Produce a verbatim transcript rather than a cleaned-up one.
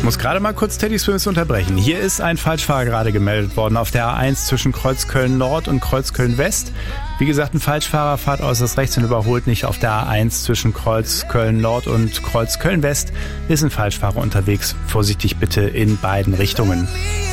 Muss gerade mal kurz Teddy Swims unterbrechen. Hier ist ein Falschfahrer gerade gemeldet worden auf der A eins zwischen Kreuzköln Nord und Kreuzköln West. Wie gesagt, ein Falschfahrer fährt äußerst rechts und überholt nicht. Auf der A eins zwischen Kreuzköln Nord und Kreuzköln West ist ein Falschfahrer unterwegs. Vorsichtig bitte in beiden Richtungen.